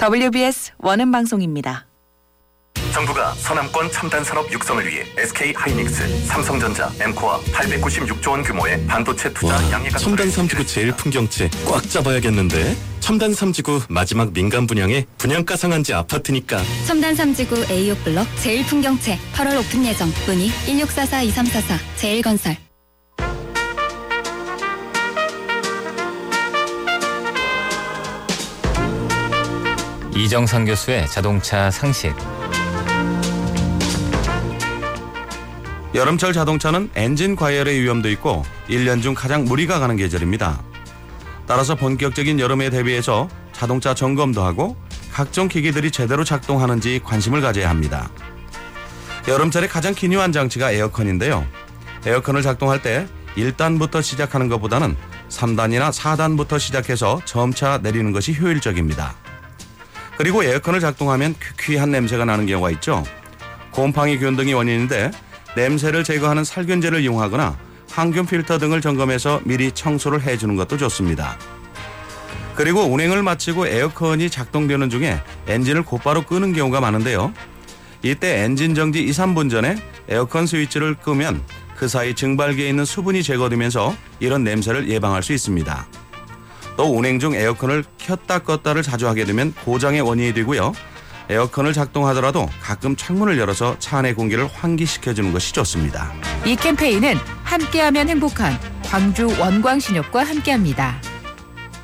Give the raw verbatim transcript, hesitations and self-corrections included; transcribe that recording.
더블유비에스 원음 방송입니다. 정부가 서남권 첨단산업 육성을 위해 에스케이하이닉스, 삼성전자, 엠코와 팔백구십육조 원 규모의 반도체 투자 양해가 첨단 삼지구 제일 풍경채 꽉 잡아야겠는데. 첨단 삼지구 마지막 민간 분양에 분양가 상한제 아파트니까. 첨단 삼지구 에이오 블록 제일 풍경채 팔월 오픈 예정. 문의 일육사사 이삼사사 제일건설. 이정상 교수의 자동차 상식. 여름철 자동차는 엔진 과열의 위험도 있고 일 년 중 가장 무리가 가는 계절입니다. 따라서 본격적인 여름에 대비해서 자동차 점검도 하고 각종 기기들이 제대로 작동하는지 관심을 가져야 합니다. 여름철에 가장 기묘한 장치가 에어컨인데요. 에어컨을 작동할 때 일 단부터 시작하는 것보다는 삼 단이나 사 단부터 시작해서 점차 내리는 것이 효율적입니다. 그리고 에어컨을 작동하면 퀴퀴한 냄새가 나는 경우가 있죠. 곰팡이 균 등이 원인인데 냄새를 제거하는 살균제를 이용하거나 항균 필터 등을 점검해서 미리 청소를 해주는 것도 좋습니다. 그리고 운행을 마치고 에어컨이 작동되는 중에 엔진을 곧바로 끄는 경우가 많은데요. 이때 엔진 정지 이, 삼 분 전에 에어컨 스위치를 끄면 그 사이 증발기에 있는 수분이 제거되면서 이런 냄새를 예방할 수 있습니다. 또 운행 중 에어컨을 켰다 껐다를 자주 하게 되면 고장의 원인이 되고요. 에어컨을 작동하더라도 가끔 창문을 열어서 차 안의 공기를 환기시켜주는 것이 좋습니다. 이 캠페인은 함께하면 행복한 광주 원광신협과 함께합니다.